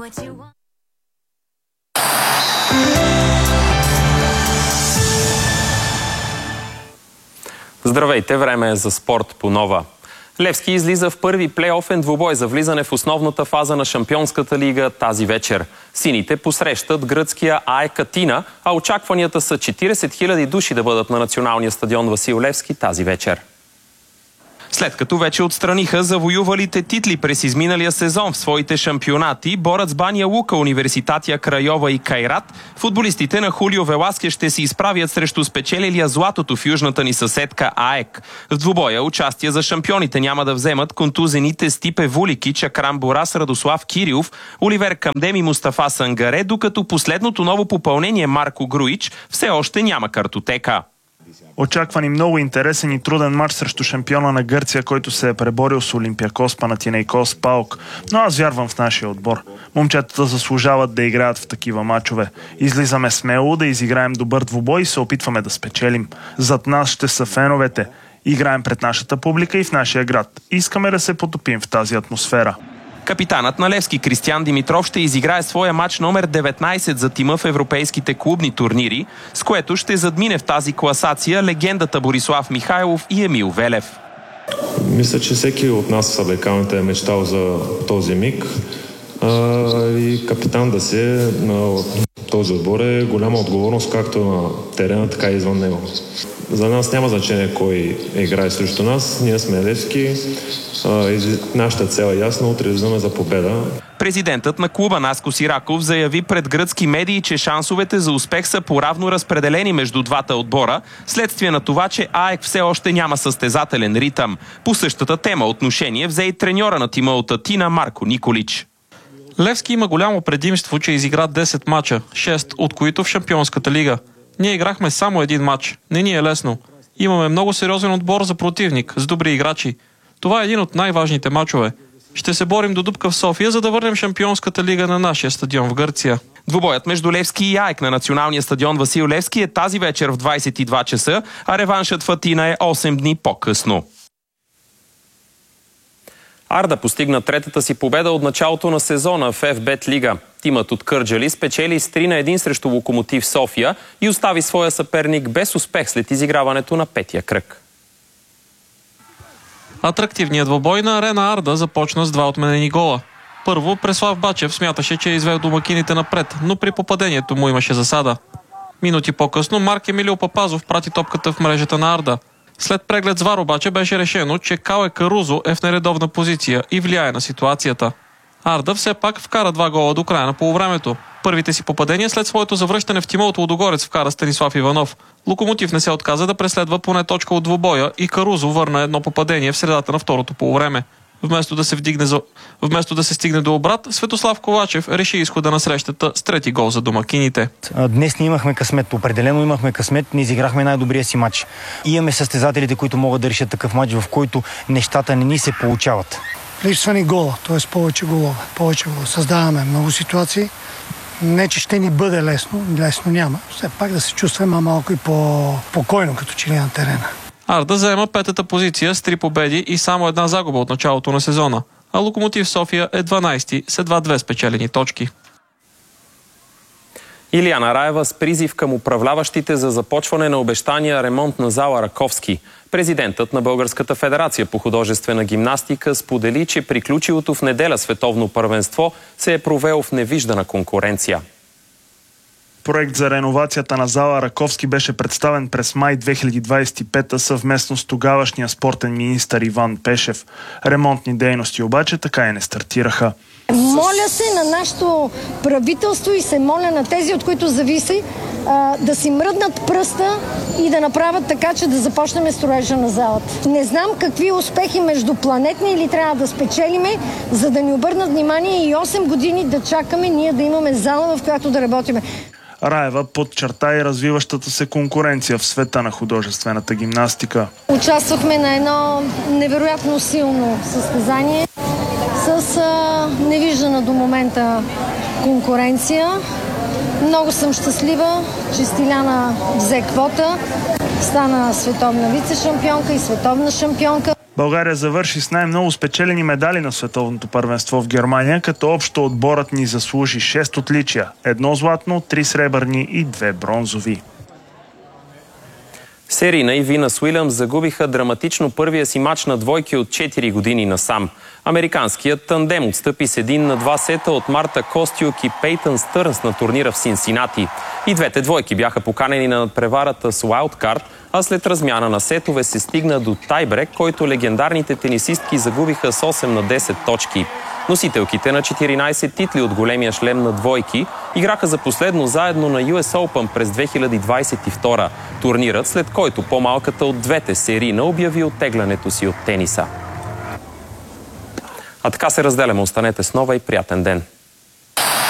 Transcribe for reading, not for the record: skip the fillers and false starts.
Здравейте, време е за спорт по Нова. Левски излиза в първи плейофен двубой за влизане в основната фаза на Шампионската лига тази вечер. Сините посрещат гръцкия АЕК Атина, а очакванията са 40 000 души да бъдат на националния стадион Васил Левски тази вечер. След като вече отстраниха завоювалите титли през изминалия сезон в своите шампионати, Борец Баня Лука, Университатия Крайова и Кайрат, футболистите на Хулио Веласке ще се изправят срещу спечелилия златото в южната ни съседка АЕК. В двубоя участие за шампионите няма да вземат контузените Стипе Вулики, Акрам Борас, Радослав Кирилов, Оливер Камдем и Мустафа Сангаре, докато последното ново попълнение Марко Груич все още няма картотека. Очаква ни много интересен и труден матч срещу шампиона на Гърция, който се е преборил с Олимпиакос, Панатинейкос, ПАОК. Но аз вярвам в нашия отбор. Момчетата заслужават да играят в такива мачове. Излизаме смело да изиграем добър двубой и се опитваме да спечелим. Зад нас ще са феновете. Играем пред нашата публика и в нашия град. Искаме да се потопим в тази атмосфера. Капитанът на Левски Кристиян Димитров ще изиграе своя матч номер 19 за тима в европейските клубни турнири, с което ще задмине в тази класация легендата Борислав Михайлов и Емил Велев. Мисля, че всеки от нас в съблекалните е мечтал за този миг и капитан да се на този отбор е голяма отговорност както на терена, така и извън него. За нас няма значение кой играе срещу нас. Ние сме Левски. Нашата цел е ясна. Утре излизаме за победа. Президентът на клуба Наско Сираков заяви пред гръцки медии, че шансовете за успех са поравно разпределени между двата отбора, следствие на това, че АЕК все още няма състезателен ритъм. По същата тема отношение взе и треньора на тима от Атина Марко Николич. Левски има голямо предимство, че изигра 10 мача, 6 от които в Шампионската лига. Ние играхме само един матч. Не ни е лесно. Имаме много сериозен отбор за противник, с добри играчи. Това е един от най-важните мачове. Ще се борим до дупка в София, за да върнем Шампионската лига на нашия стадион в Гърция. Двубоят между Левски и АЕК на националния стадион Васил Левски е тази вечер в 22 часа, а реваншът в Атина е 8 дни по-късно. Арда постигна третата си победа от началото на сезона в ФБ Лига. Тимът от Кърджали спечели с 3-1 срещу Локомотив София и остави своя съперник без успех след изиграването на петия кръг. Атрактивният двубой на Арена Арда започна с 2 отменени гола. Първо, Преслав Бачев смяташе, че е извел домакините напред, но при попадението му имаше засада. Минути по-късно Марк Емилио Папазов прати топката в мрежата на Арда. След преглед с ВАР обаче беше решено, че Кале Карузо е в нередовна позиция и влияе на ситуацията. Арда все пак вкара 2 гола до края на полувремето. Първите си попадения след своето завръщане в тима от Лудогорец вкара Станислав Иванов. Локомотив не се отказа да преследва поне точка от двубоя и Карузо върна едно попадение в средата на второто полувреме. Вместо да се стигне до обрат, Светослав Ковачев реши изхода на срещата с трети гол за домакините. Днес ние имахме късмет, определено имахме късмет, не изиграхме най-добрия си матч. И имаме състезателите, които могат да решат такъв матч, в който нещата не ни се получават. Липсва ни гола, т.е. повече голове. Създаваме много ситуации. Не, че ще ни бъде лесно няма. Все пак да се чувстваме малко и по-покойно като че ли на терена. Арда заема 5-та позиция с 3 победи и само 1 загуба от началото на сезона, а Локомотив София е 12-ти с едва 2 спечелени точки. Илияна Раева с призив към управляващите за започване на обещания ремонт на зала Раковски. Президентът на Българската федерация по художествена гимнастика сподели, че приключилото в неделя световно първенство се е провело в невиждана конкуренция. Проект за реновацията на зала Раковски беше представен през май 2025 съвместно с тогавашния спортен министър Иван Пешев. Ремонтни дейности обаче така и не стартираха. Моля се на нашето правителство и се моля на тези, от които зависи, да си мръднат пръста и да направят така, че да започнем строежа на залата. Не знам какви успехи междупланетни или трябва да спечелиме, за да ни обърнат внимание и 8 години да чакаме ние да имаме зала, в която да работиме. Раева подчерта и развиващата се конкуренция в света на художествената гимнастика. Участвахме на едно невероятно силно състезание с невиждана до момента конкуренция. Много съм щастлива, че Стиляна взе квота, стана световна вице-шампионка и световна шампионка. България завърши с най-много спечелени медали на световното първенство в Германия, като общо отборът ни заслужи 6 отличия, 1 златно, 3 сребърни и 2 бронзови. Серийна и Винас Уилямс загубиха драматично първия си мач на двойки от 4 години насам. Американският тандем отстъпи с 1-2 сета от Марта Костюк и Пейтън Стърнс на турнира в Синсинати. И двете двойки бяха поканени на надпреварата с уайлдкарт, а след размяна на сетове се стигна до тайбрек, който легендарните тенисистки загубиха с 8-10 точки. Носителките на 14 титли от големия шлем на двойки играха за последно заедно на US Open през 2022. Турнирът, след който по-малката от двете Серийна обяви оттеглянето си от тениса. А така се разделяме. Останете с нова и приятен ден.